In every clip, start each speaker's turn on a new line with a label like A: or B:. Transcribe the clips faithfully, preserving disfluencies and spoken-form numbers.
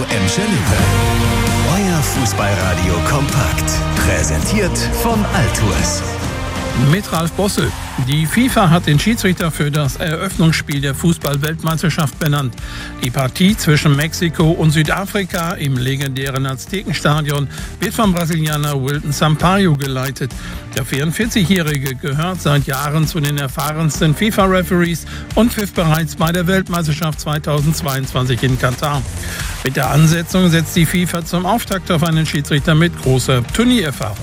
A: Emscher Lippe. Euer Fußballradio kompakt. Präsentiert von Altours.
B: Mit Ralf Bosse. Die FIFA hat den Schiedsrichter für das Eröffnungsspiel der Fußball-Weltmeisterschaft benannt. Die Partie zwischen Mexiko und Südafrika im legendären Aztekenstadion wird vom Brasilianer Wilton Sampaio geleitet. Der vierundvierzigjährige gehört seit Jahren zu den erfahrensten FIFA-Referees und pfiff bereits bei der Weltmeisterschaft zweitausendzweiundzwanzig in Katar. Mit der Ansetzung setzt die FIFA zum Auftakt auf einen Schiedsrichter mit großer Turniererfahrung.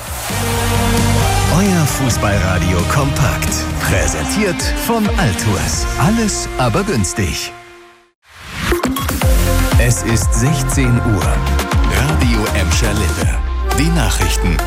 A: Euer Fußballradio kompakt. Präsentiert von Altours. Alles aber günstig. Es ist sechzehn Uhr. Radio Emscher Lippe. Die Nachrichten.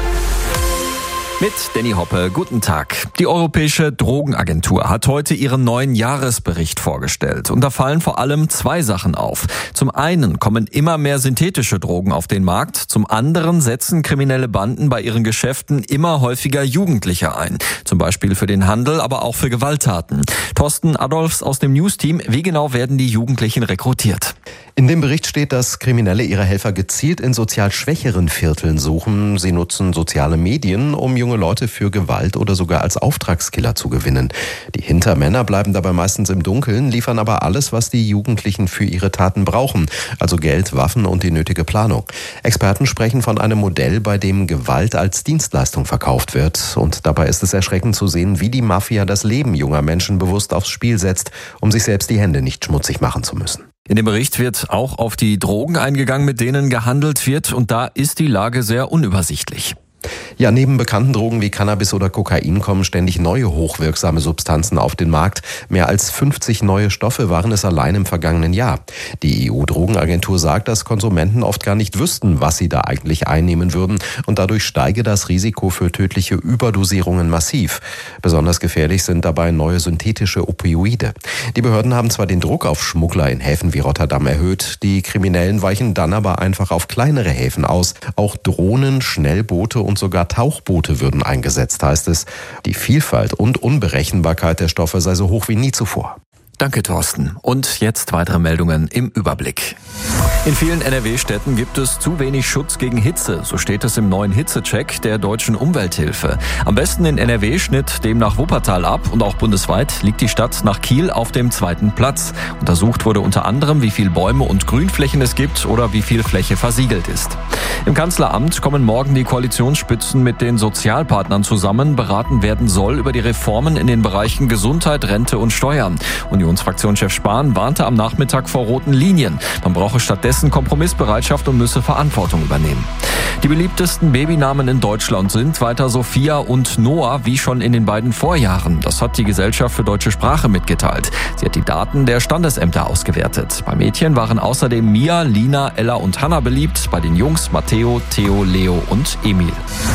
C: Mit Danny Hoppe, guten Tag. Die Europäische Drogenagentur hat heute ihren neuen Jahresbericht vorgestellt. Und da fallen vor allem zwei Sachen auf. Zum einen kommen immer mehr synthetische Drogen auf den Markt. Zum anderen setzen kriminelle Banden bei ihren Geschäften immer häufiger Jugendliche ein. Zum Beispiel für den Handel, aber auch für Gewalttaten. Thorsten Adolfs aus dem News-Team. Wie genau werden die Jugendlichen rekrutiert?
D: In dem Bericht steht, dass Kriminelle ihre Helfer gezielt in sozial schwächeren Vierteln suchen. Sie nutzen soziale Medien, um junge Leute für Gewalt oder sogar als Auftragskiller zu gewinnen. Die Hintermänner bleiben dabei meistens im Dunkeln, liefern aber alles, was die Jugendlichen für ihre Taten brauchen. Also Geld, Waffen und die nötige Planung. Experten sprechen von einem Modell, bei dem Gewalt als Dienstleistung verkauft wird. Und dabei ist es erschreckend zu sehen, wie die Mafia das Leben junger Menschen bewusst aufs Spiel setzt, um sich selbst die Hände nicht schmutzig machen zu müssen.
C: In dem Bericht wird auch auf die Drogen eingegangen, mit denen gehandelt wird, und da ist die Lage sehr unübersichtlich.
D: Ja, neben bekannten Drogen wie Cannabis oder Kokain kommen ständig neue hochwirksame Substanzen auf den Markt. Mehr als fünfzig neue Stoffe waren es allein im vergangenen Jahr. Die E U-Drogenagentur sagt, dass Konsumenten oft gar nicht wüssten, was sie da eigentlich einnehmen würden, und dadurch steige das Risiko für tödliche Überdosierungen massiv. Besonders gefährlich sind dabei neue synthetische Opioide. Die Behörden haben zwar den Druck auf Schmuggler in Häfen wie Rotterdam erhöht, die Kriminellen weichen dann aber einfach auf kleinere Häfen aus. Auch Drohnen, Schnellboote und sogar Tauchboote würden eingesetzt, heißt es. Die Vielfalt und Unberechenbarkeit der Stoffe sei so hoch wie nie zuvor.
C: Danke, Thorsten. Und jetzt weitere Meldungen im Überblick. In vielen N R W-Städten gibt es zu wenig Schutz gegen Hitze. So steht es im neuen Hitzecheck der Deutschen Umwelthilfe. Am besten in N R W schnitt demnach Wuppertal ab, und auch bundesweit liegt die Stadt nach Kiel auf dem zweiten Platz. Untersucht wurde unter anderem, wie viel Bäume und Grünflächen es gibt oder wie viel Fläche versiegelt ist. Im Kanzleramt kommen morgen die Koalitionsspitzen mit den Sozialpartnern zusammen. Beraten werden soll über die Reformen in den Bereichen Gesundheit, Rente und Steuern. Unionsfraktionschef Spahn warnte am Nachmittag vor roten Linien. Man brauche stattdessen Kompromissbereitschaft und müsse Verantwortung übernehmen. Die beliebtesten Babynamen in Deutschland sind weiter Sophia und Noah, wie schon in den beiden Vorjahren. Das hat die Gesellschaft für deutsche Sprache mitgeteilt. Sie hat die Daten der Standesämter ausgewertet. Bei Mädchen waren außerdem Mia, Lina, Ella und Hannah beliebt. Bei den Jungs Matteo, Theo, Leo und Emil.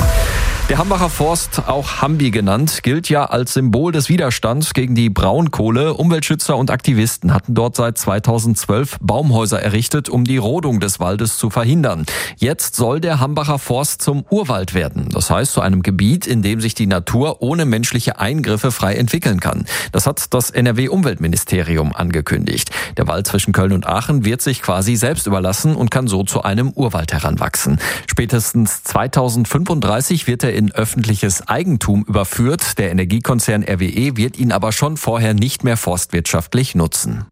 C: Der Hambacher Forst, auch Hambi genannt, gilt ja als Symbol des Widerstands gegen die Braunkohle. Umweltschützer und Aktivisten hatten dort seit zweitausendzwölf Baumhäuser errichtet, um die Rodung des Waldes zu verhindern. Jetzt soll der Hambacher Forst zum Urwald werden. Das heißt, zu einem Gebiet, in dem sich die Natur ohne menschliche Eingriffe frei entwickeln kann. Das hat das N R W-Umweltministerium angekündigt. Der Wald zwischen Köln und Aachen wird sich quasi selbst überlassen und kann so zu einem Urwald heranwachsen. Spätestens zweitausendfünfunddreißig wird er in öffentliches Eigentum überführt. Der Energiekonzern R W E wird ihn aber schon vorher nicht mehr forstwirtschaftlich nutzen.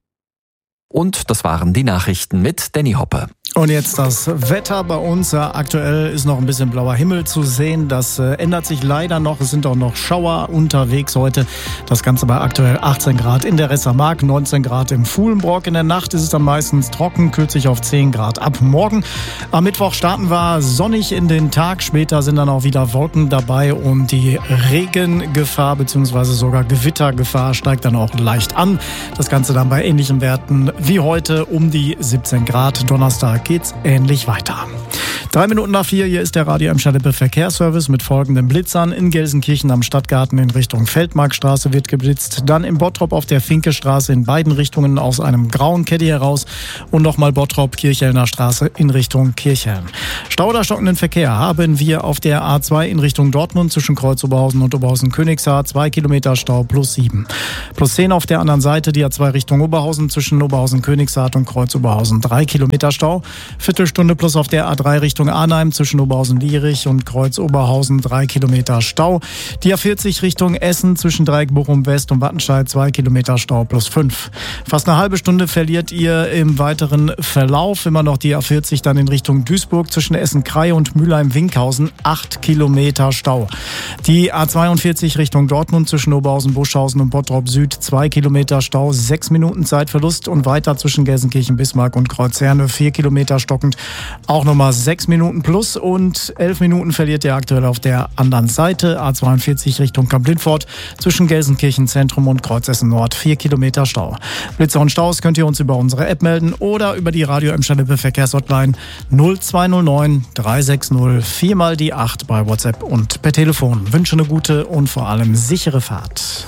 C: Und das waren die Nachrichten mit Danny Hoppe.
E: Und jetzt das Wetter bei uns. Ja, aktuell ist noch ein bisschen blauer Himmel zu sehen. Das äh, ändert sich leider noch. Es sind auch noch Schauer unterwegs heute. Das Ganze bei aktuell achtzehn Grad in der Ressermark, neunzehn Grad im Fuhlenbrock. In der Nacht ist es dann meistens trocken, kühlt sich auf zehn Grad ab. Morgen am Mittwoch starten wir sonnig in den Tag. Später sind dann auch wieder Wolken dabei und die Regengefahr bzw. sogar Gewittergefahr steigt dann auch leicht an. Das Ganze dann bei ähnlichen Werten wie heute um die siebzehn Grad. Donnerstag geht's ähnlich weiter. Drei Minuten nach vier, hier ist der Radio Emscher-Lippe Verkehrsservice mit folgenden Blitzern. In Gelsenkirchen am Stadtgarten in Richtung Feldmarkstraße wird geblitzt. Dann in Bottrop auf der Finkestraße in beiden Richtungen aus einem grauen Caddy heraus. Und nochmal Bottrop, Kirchhellner Straße in Richtung Kirchhellen. Stau oder stockenden Verkehr haben wir auf der A zwei in Richtung Dortmund zwischen Kreuz Oberhausen und Oberhausen-Königshaar. Zwei Kilometer Stau plus sieben. Plus zehn auf der anderen Seite, die A zwei Richtung Oberhausen zwischen Oberhausen-Königshaar und Kreuz Oberhausen. Drei Kilometer Stau. Viertelstunde plus auf der A drei Richtung Arnheim zwischen Oberhausen-Lierich und Kreuz Oberhausen. Drei Kilometer Stau. Die A vierzig Richtung Essen zwischen Dreieck Bochum West und Wattenscheid. Zwei Kilometer Stau plus fünf. Fast eine halbe Stunde verliert ihr im weiteren Verlauf. Immer noch die A vierzig dann in Richtung Duisburg zwischen Essen-Krei und Mülheim-Winkhausen. Acht Kilometer Stau. Die A zweiundvierzig Richtung Dortmund zwischen Oberhausen-Buschhausen und Bottrop Süd. Zwei Kilometer Stau. Sechs Minuten Zeitverlust und weiter zwischen Gelsenkirchen-Bismarck und Kreuzherne. Vier Kilometer stockend. Auch nochmal sechs Minuten plus und elf Minuten verliert ihr aktuell auf der anderen Seite. A zweiundvierzig Richtung Kamp-Lindfort zwischen Gelsenkirchen Zentrum und Kreuzessen Nord. Vier Kilometer Stau. Blitzer und Staus könnt ihr uns über unsere App melden oder über die Radio Emscher-Lippe Verkehrshotline null zwei null neun drei sechs null vier mal die acht bei WhatsApp und per Telefon. Wünsche eine gute und vor allem sichere Fahrt.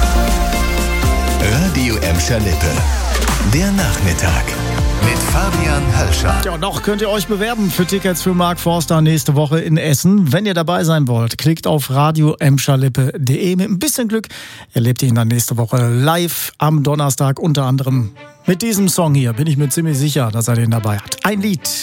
A: Radio Emscher-Lippe. Der Nachmittag. Mit Fabian Hölscher.
E: Ja, noch könnt ihr euch bewerben für Tickets für Mark Forster nächste Woche in Essen. Wenn ihr dabei sein wollt, klickt auf radio emscher-lippe punkt de. Mit ein bisschen Glück erlebt ihr ihn dann nächste Woche live am Donnerstag, unter anderem mit diesem Song hier. Bin ich mir ziemlich sicher, dass er den dabei hat. Ein Lied.